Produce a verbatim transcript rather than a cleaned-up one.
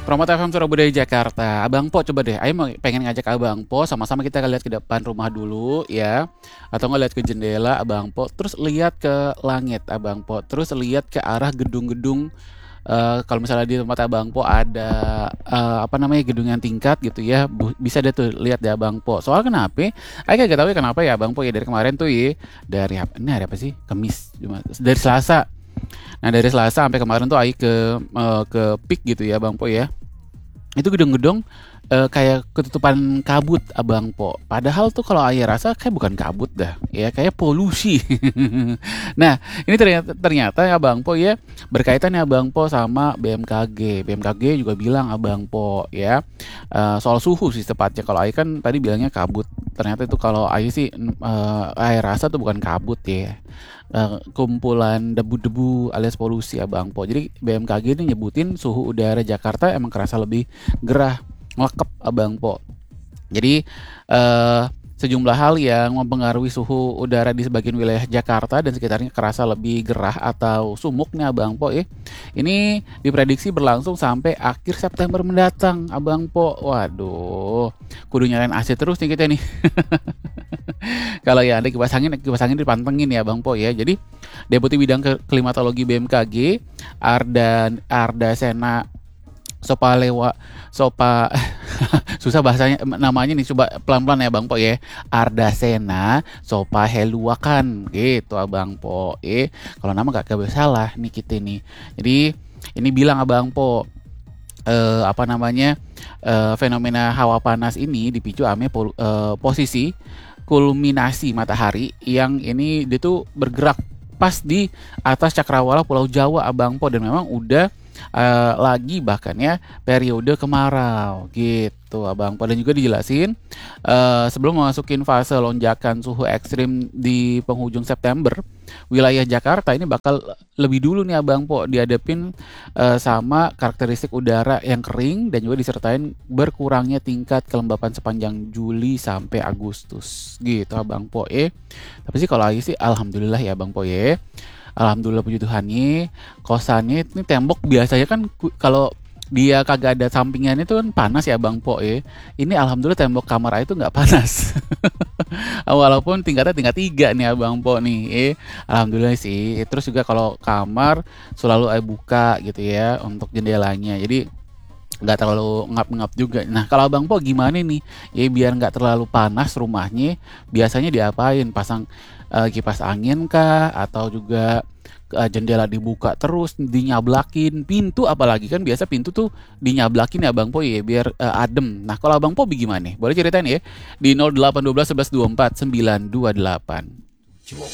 Promote F M Surabaya Jakarta. Abang Po coba deh. Ayo mau pengen ngajak Abang Po sama-sama kita lihat ke depan rumah dulu ya. Atau nggak lihat ke jendela Abang Po. Terus lihat ke langit Abang Po. Terus lihat ke arah gedung-gedung. Uh, kalau misalnya di tempat Abang Po ada uh, apa namanya gedung yang tingkat gitu ya, bu- bisa deh tuh lihat deh Abang Po. Soal kenapa? Ayo gak tahu ya kenapa ya Abang Po ya dari kemarin tuh ya dari apa? Ini hari apa sih? Kamis, Jumat, dari Selasa. Nah dari Selasa sampai kemarin tuh Aing ke eh, ke Peak gitu ya Bang Po ya. Itu gedung-gedung eh, kayak ketutupan kabut Abang Po. Padahal tuh kalau Aing rasa kayak bukan kabut dah, ya kayak polusi. Nah ini ternyata ternyata ya Bang Po ya berkaitan ya Bang Po sama B M K G. B M K G juga bilang Abang Po ya eh, soal suhu sih tepatnya. Kalau Aing kan tadi bilangnya kabut. Ternyata itu kalau Aing sih eh, Aing rasa tuh bukan kabut ya. Eh, kumpulan debu-debu alias polusi Abang Po. Jadi B M K G ini nyebutin suhu udara Jakarta emang kerasa lebih gerah, ngelekep Abang Po. Jadi eh, sejumlah hal yang mempengaruhi suhu udara di sebagian wilayah Jakarta dan sekitarnya kerasa lebih gerah atau sumuk nih Abang Po ya. Ini diprediksi berlangsung sampai akhir September mendatang Abang Po. Waduh, kudu nyalain A C terus nih kita nih. Kalau ya ada kipas angin, kipas angin dipantengin ya Bang Po ya. Jadi Deputi Bidang Ke- Klimatologi B M K G Arda Arda Sena Sopalewa Sopa susah bahasanya namanya nih, coba pelan-pelan ya Bang Po ya. Arda Sena Sopaheluakan gitu Abang Po. Eh kalau nama gak kebawa salah nih kita nih. Jadi ini bilang Abang Po eh, apa namanya eh, fenomena hawa panas ini dipicu ame pol- eh, posisi kulminasi matahari yang ini dia tuh bergerak pas di atas cakrawala Pulau Jawa Abang Po dan memang udah eh, lagi bahkan ya periode kemarau gitu Abang Po. Dan juga dijelasin eh, sebelum memasukin fase lonjakan suhu ekstrim di penghujung September, wilayah Jakarta ini bakal lebih dulu nih Abang Po dihadapin eh, sama karakteristik udara yang kering dan juga disertain berkurangnya tingkat kelembapan sepanjang Juli sampai Agustus gitu Abang Po. Eh tapi sih kalau lagi sih alhamdulillah ya Bang Po ya. Alhamdulillah puji Tuhannya kosannya ini tembok biasanya kan ku- kalau dia kagak ada sampingannya itu kan panas ya Bang Po ya. Ini alhamdulillah tembok kamar itu nggak panas. Walaupun tingkatnya tingkat tiga nih Abang Po nih. Eh alhamdulillah sih. Terus juga kalau kamar selalu saya buka gitu ya untuk jendelanya. Jadi nggak terlalu ngap-ngap juga. Nah kalau Abang Po gimana nih? Ya biar nggak terlalu panas rumahnya, biasanya diapain? Pasang eh, kipas angin kah? Atau juga eh, jendela dibuka terus, dinyablakin pintu apalagi kan biasa pintu tuh dinyablakin ya Abang Po ya biar eh, adem. Nah kalau Abang Po gimana? Boleh ceritain ya di nol delapan satu dua satu satu dua empat sembilan dua delapan.